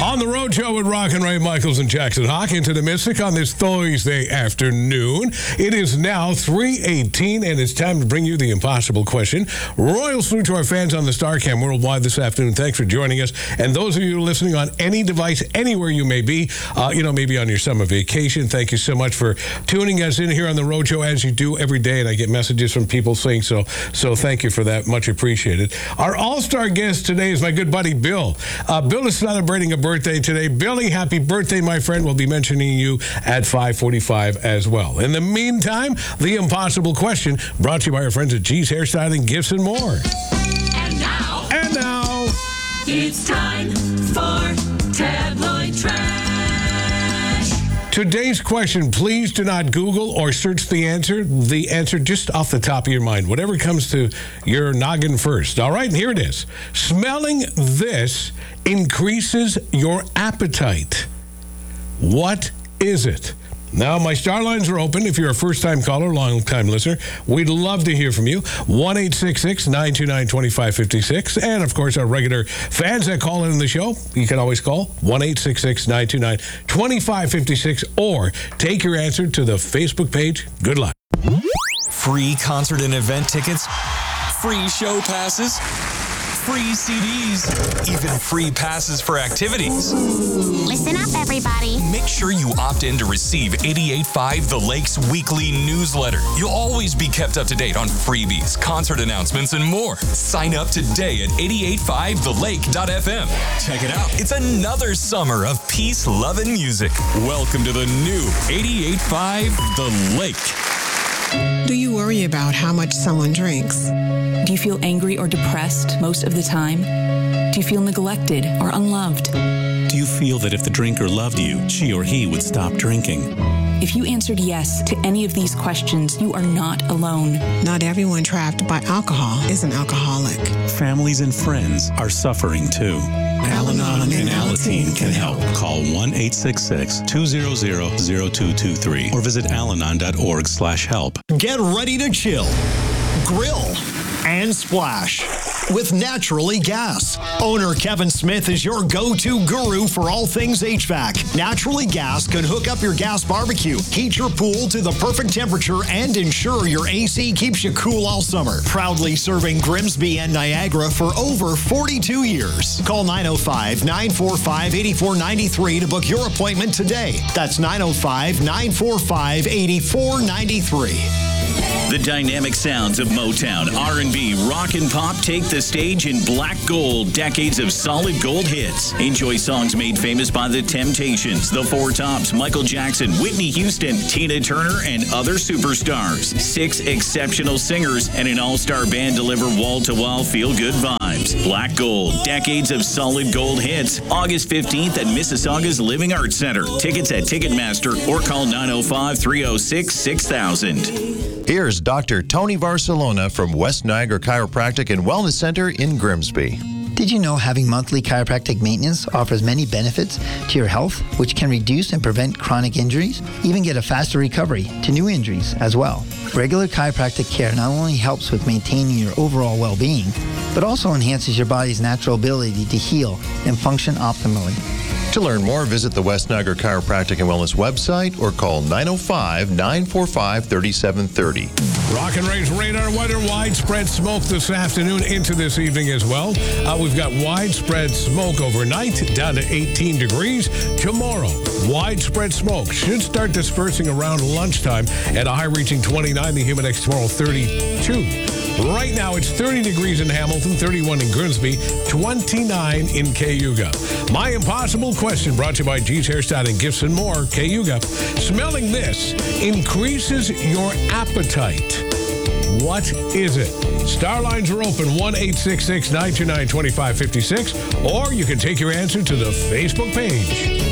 On the Road Show with Rock and Ray Michaels and Jackson Hawk into the Mystic on this Thursday afternoon. It is now 3:18, and it's time to bring you the impossible question. Royal salute to our fans on the StarCam worldwide this afternoon. Thanks for joining us. And those of you listening on any device, anywhere you may be, maybe on your summer vacation, thank you so much for tuning us in here on the Road Show as you do every day. And I get messages from people saying so thank you for that. Much appreciated. Our all-star guest today is my good buddy Bill. Bill is celebrating a birthday today. Billy, happy birthday, my friend. We'll be mentioning you at 5:45 as well. In the meantime, the impossible question brought to you by our friends at G's Hairstyling, Gifts, and more. And now, it's time for Tabloid Trash. Today's question, please do not Google or search the answer. The answer just off the top of your mind, whatever comes to your noggin first. All right, and here it is. Smelling this increases your appetite. What is it? Now, my star lines are open. If you're a first-time caller, long-time listener, we'd love to hear from you. 1-866-929-2556. And, of course, our regular fans that call in the show, you can always call 1-866-929-2556 or take your answer to the Facebook page. Good luck. Free concert and event tickets, free show passes, free CDs, even free passes for activities. Listen up, everybody. Make sure you opt in to receive 88.5 The Lake's weekly newsletter. You'll always be kept up to date on freebies, concert announcements, and more. Sign up today at 885thelake.fm. Check it out. It's another summer of peace, love, and music. Welcome to the new 88.5 The Lake. Do you worry about how much someone drinks? Do you feel angry or depressed most of the time? Do you feel neglected or unloved? Do you feel that if the drinker loved you, she or he would stop drinking? If you answered yes to any of these questions, you are not alone. Not everyone trapped by alcohol is an alcoholic. Families and friends are suffering too. Al-Anon and Alateen can help. Call 1-866-200-0223 or visit alanon.org/help. Get ready to chill, grill, and splash with Naturally Gas. Owner Kevin Smith is your go-to guru for all things HVAC. Naturally Gas can hook up your gas barbecue, heat your pool to the perfect temperature, and ensure your AC keeps you cool all summer. Proudly serving Grimsby and Niagara for over 42 years. Call 905-945-8493 to book your appointment today. That's 905-945-8493. The dynamic sounds of Motown, R&B, rock, and pop take the stage in Black Gold, decades of solid gold hits. Enjoy songs made famous by The Temptations, The Four Tops, Michael Jackson, Whitney Houston, Tina Turner, and other superstars. 6 exceptional singers and an all-star band deliver wall-to-wall feel-good vibes. Black Gold, decades of solid gold hits. August 15th at Mississauga's Living Arts Center. Tickets at Ticketmaster or call 905-306-6000. Here's Dr. Tony Barcelona from West Niagara Chiropractic and Wellness Center in Grimsby. Did you know having monthly chiropractic maintenance offers many benefits to your health, which can reduce and prevent chronic injuries, even get a faster recovery to new injuries as well? Regular chiropractic care not only helps with maintaining your overall well-being, but also enhances your body's natural ability to heal and function optimally. To learn more, visit the West Niagara Chiropractic and Wellness website or call 905-945-3730. Rock and Ray's radar weather, widespread smoke this afternoon into this evening as well. We've got widespread smoke overnight, down to 18 degrees. Tomorrow, widespread smoke should start dispersing around lunchtime at a high reaching 29. The Humidex tomorrow, 32. Right now, it's 30 degrees in Hamilton, 31 in Grimsby, 29 in Cayuga. My impossible question brought to you by G's Hairstyling, Gifts, and more. Cayuga. Smelling this increases your appetite. What is it? Star lines are open, 1-866-929-2556, or you can take your answer to the Facebook page.